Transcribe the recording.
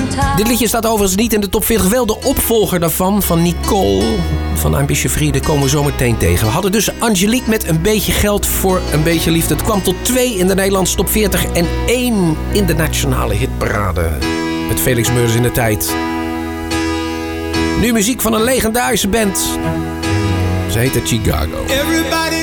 Dit liedje staat overigens niet in de top 40. Wel de opvolger daarvan, van Nicole van Ein bisschen Friede, komen we zo meteen tegen. We hadden dus Angelique met Een beetje geld voor een beetje liefde. Het kwam tot 2 in de Nederlandse top 40 en 1 in de nationale hitparade. Met Felix Meurs in de tijd. Nu muziek van een legendarische band. Ze heette Chicago.